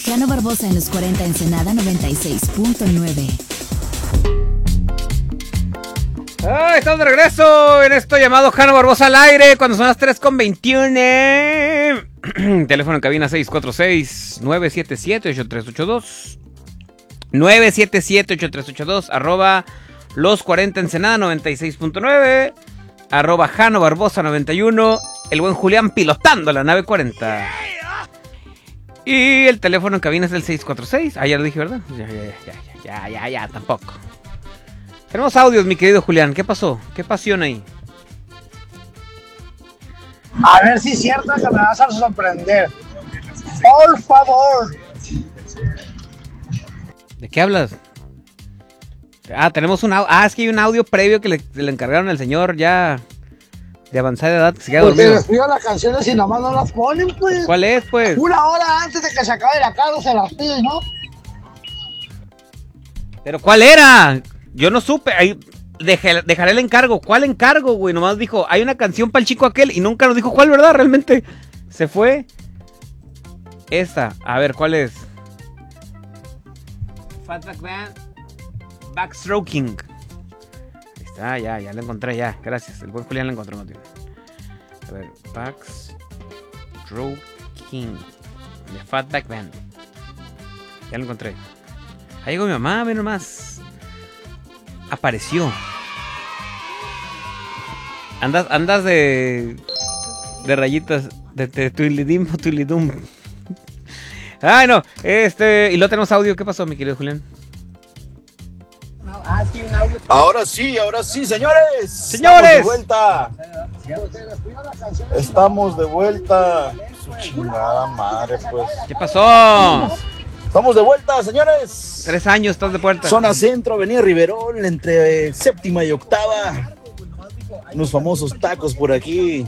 Jano Barbosa en los 40 Ensenada 96.9. Estamos de regreso en esto llamado Jano Barbosa al aire cuando son las 3:21. Teléfono en cabina 646-977-8382. 977-8382. Arroba los 40 Ensenada 96.9. Arroba Jano Barbosa 91. El buen Julián pilotando la nave 40. Y el teléfono en cabina es el 646. Ah, ya lo dije, ¿verdad? Ya, tampoco. Tenemos audios, mi querido Julián. ¿Qué pasó? ¿Qué pasión ahí? A ver si es cierto que me vas a sorprender. Por favor. ¿De qué hablas? Tenemos un audio. Es que hay un audio previo que le encargaron al señor ya de avanzada edad que se queda dormido. Porque les pido las canciones y nomás no las ponen, pues. ¿Cuál es, pues? Una hora antes de que se acabe la carga se las piden, ¿no? ¿Pero cuál era? Yo no supe. Ahí dejaré el encargo. ¿Cuál encargo, güey? Nomás dijo, hay una canción para el chico aquel y nunca nos dijo cuál, ¿verdad? Realmente se fue. Esta. A ver, ¿cuál es? Fatback Band. Backstroking. Ahí está, ya la encontré, ya. Gracias. El buen Julián la encontró, Mateo. A ver, Backstroking. De Fatback Band. Ya lo encontré. Ahí llegó mi mamá, ve nomás. Apareció. Andas de rayitas. De tuilidim o tuilidum. Ay, no. Y luego tenemos audio. ¿Qué pasó, mi querido Julián? Ahora sí, señores. ¡Señores! Estamos de vuelta. Su chingada madre, pues. ¿Qué pasó? Estamos de vuelta, señores. 3 años estás de puerta. Zona Centro, Avenida Riverol, entre séptima y octava. Unos famosos tacos por aquí.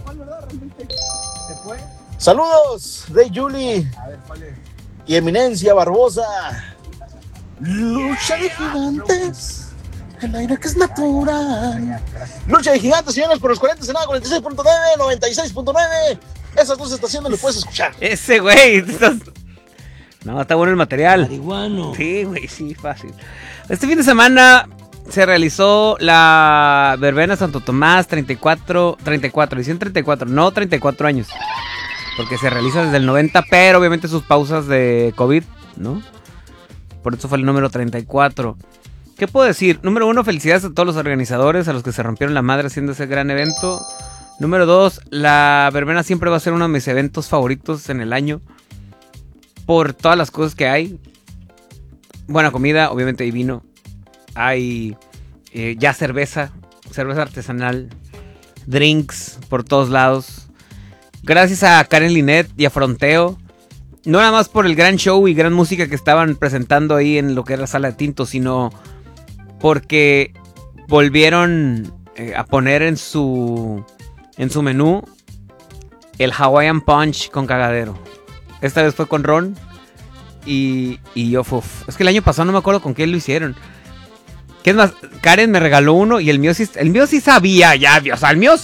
Saludos de Julie y Eminencia Barbosa. Lucha de gigantes. El aire que es natural. Lucha de gigantes, señores, por los 40 Ensenada 46.9, 96.9. Esas dos estaciones lo puedes escuchar. Ese güey. No, está bueno el material. Marihuano. Sí, güey, sí, fácil. Este fin de semana se realizó la verbena Santo Tomás 34, dicen 34, no 34 años. Porque se realiza desde el 90, pero obviamente sus pausas de COVID, ¿no? Por eso fue el número 34. ¿Qué puedo decir? Número 1, felicidades a todos los organizadores, a los que se rompieron la madre haciendo ese gran evento. Número 2, la verbena siempre va a ser uno de mis eventos favoritos en el año. Por todas las cosas que hay. Buena comida, obviamente hay vino. Hay ya cerveza artesanal. Drinks por todos lados. Gracias a Karen Linet y a Fronteo. No nada más por el gran show y gran música que estaban presentando ahí en lo que era la sala de tinto, sino porque volvieron a poner en su menú el Hawaiian Punch con cagadero. Esta vez fue con ron y yo es que el año pasado no me acuerdo con qué lo hicieron. ¿Qué es más? Karen me regaló uno y el mío sí sabía ya, o sea, el mío.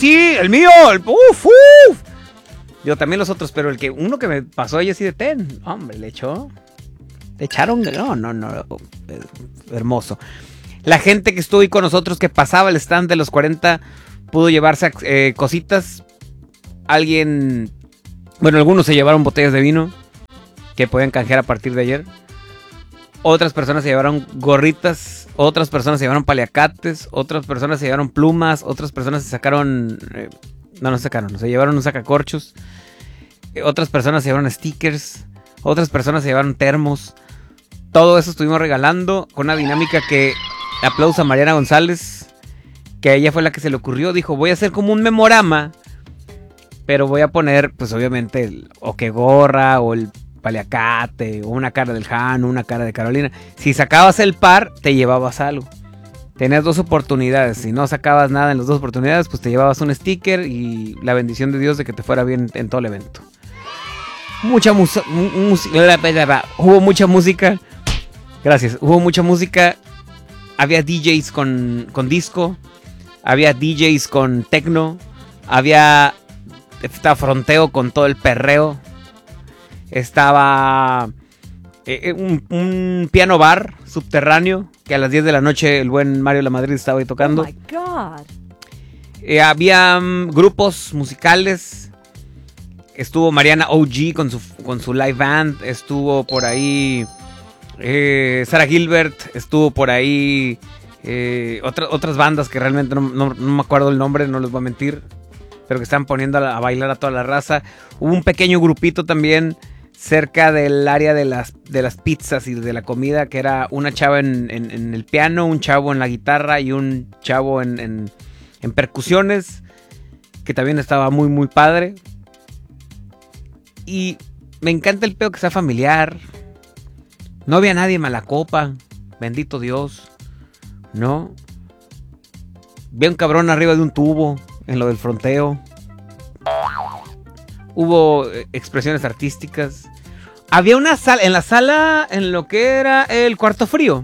Yo también los otros, pero uno que me pasó ella así de ten, hombre, le echaron, no, hermoso. La gente que estuvo ahí con nosotros, que pasaba el stand de los 40, pudo llevarse cositas. Algunos se llevaron botellas de vino que pueden canjear a partir de ayer. Otras personas se llevaron gorritas, otras personas se llevaron paliacates, otras personas se llevaron plumas, otras personas se sacaron... se llevaron un sacacorchos. Otras personas se llevaron stickers, otras personas se llevaron termos. Todo eso estuvimos regalando con una dinámica que... Aplauso a Mariana González, que a ella fue la que se le ocurrió. Dijo, voy a hacer como un memorama, pero voy a poner, pues obviamente, o que gorra, o el paliacate, o una cara del Jano, una cara de Carolina. Si sacabas el par, te llevabas algo. Tenías 2 oportunidades. Si no sacabas nada en las 2 oportunidades, pues te llevabas un sticker y la bendición de Dios de que te fuera bien en todo el evento. Hubo mucha música. Gracias. Hubo mucha música. Había DJs con disco. Había DJs con techno. Estaba Fronteo con todo el perreo. Estaba un piano bar subterráneo que a las 10 de la noche el buen Mario La Madrid estaba ahí tocando. Oh my God. Había grupos musicales. Estuvo Mariana OG con su live band. Estuvo por ahí Sarah Gilbert. Estuvo por ahí otras bandas que realmente no me acuerdo el nombre, no les voy a mentir, pero que están poniendo a bailar a toda la raza. Hubo un pequeño grupito también cerca del área de las pizzas y de la comida, que era una chava en el piano, un chavo en la guitarra y un chavo en percusiones, que también estaba muy muy padre. Y me encanta el pedo que sea familiar. No había nadie mala copa, bendito Dios, ¿no? Vi a un cabrón arriba de un tubo en lo del fronteo. Hubo expresiones artísticas. Había una sala, en la sala, en lo que era el cuarto frío.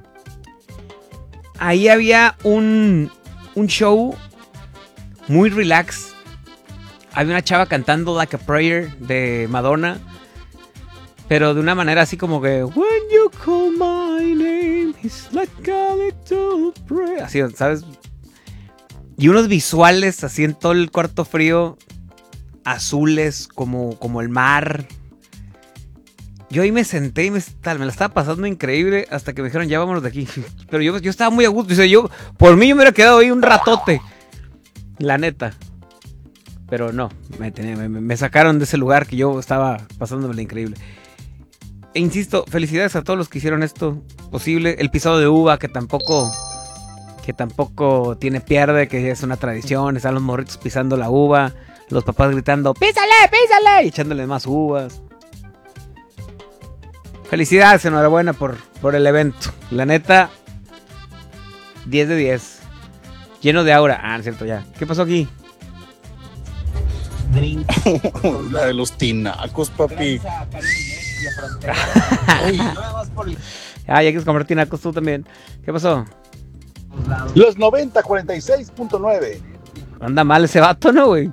Ahí había un show muy relax. Había una chava cantando Like a Prayer de Madonna, pero de una manera así como que When you call my name, it's like a little prayer. Así, ¿sabes? Y unos visuales así en todo el cuarto frío, azules como el mar. Yo ahí me senté y me la estaba pasando increíble hasta que me dijeron, ya vámonos de aquí. Pero yo estaba muy a gusto. O sea, por mí yo me hubiera quedado ahí un ratote. La neta. Pero no, me sacaron de ese lugar que yo estaba pasándome increíble. E insisto, felicidades a todos los que hicieron esto posible. El pisado de uva, que tampoco tiene pierde, que es una tradición. Están los morritos pisando la uva, los papás gritando, ¡písale, písale! Y echándole más uvas. Felicidades, enhorabuena por el evento. La neta, 10 de 10. Lleno de aura. Ah, no es cierto, ya. ¿Qué pasó aquí? La de los tinacos, papi. Ah, ya quieres comer tinacos tú también. ¿Qué pasó? Los 90-46.9. Anda mal ese vato, ¿no, güey?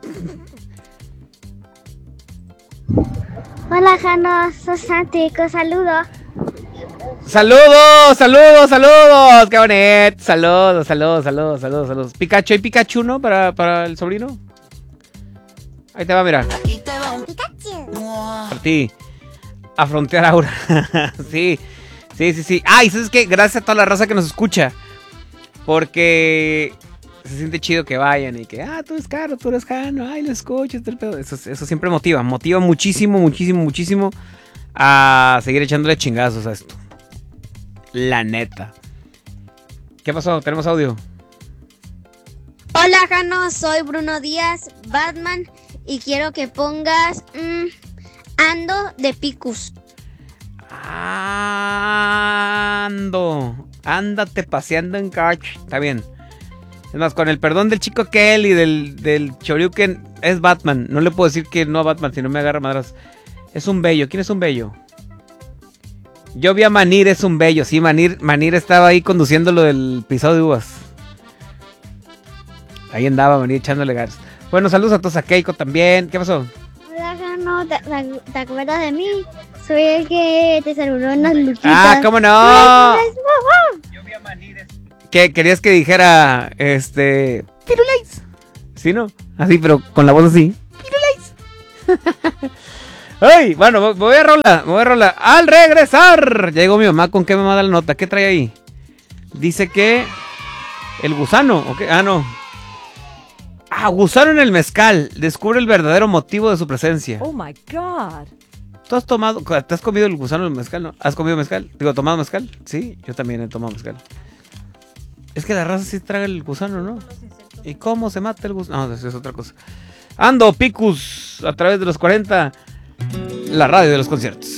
Hola, Jano, soy Santico, saludos. ¡Saludos, saludos, saludos! ¡Qué bonito! Saludos, saludos, saludos, saludos, saludos. Pikachu, ¿hay Pikachu, no? Para el sobrino. Ahí te va, mira. Aquí te va un Pikachu. Para ti. A frontear Aura. Sí. Ah, y ¿sabes qué? Gracias a toda la raza que nos escucha. Porque se siente chido que vayan y que, tú eres Caro, tú eres Jano, ay, lo escucho. Eso siempre motiva muchísimo, muchísimo, muchísimo a seguir echándole chingazos a esto. La neta. ¿Qué pasó? ¿Tenemos audio? Hola, Jano, soy Bruno Díaz, Batman, y quiero que pongas Ando de Picus. Ándate paseando en coche. Está bien. Es más, con el perdón del chico Kelly, del Choryuken, es Batman. No le puedo decir que no a Batman, si no me agarra madras. Es un bello. ¿Quién es un bello? Yo vi a Manir, es un bello. Sí, Manir estaba ahí conduciendo lo del pisado de uvas. Ahí andaba Manir echándole ganas. Bueno, saludos a todos, a Keiko también. ¿Qué pasó? Hola, Jano, ¿te acuerdas de mí? Soy el que te saludó en las luchitas. Ah, ¿cómo no? Yo vi a Manir. ¿Qué? ¿Querías que dijera, Pirulais? ¿Sí, no? Así, pero con la voz así. Pirulais. ¡Ay! Bueno, me voy a rolar. Al regresar, ya llegó mi mamá. ¿Con qué me manda la nota? ¿Qué trae ahí? Dice que el gusano. ¿O qué? Ah, no. Gusano en el mezcal. Descubre el verdadero motivo de su presencia. Oh my God. ¿Tú te has comido el gusano en el mezcal, no? ¿Has comido mezcal? Digo, ¿tomado mezcal? Sí, yo también he tomado mezcal. Es que la raza sí traga el gusano, ¿no? ¿Y cómo se mata el gusano? No, eso es otra cosa. Ando, Picus, a través de los 40, la radio de los conciertos.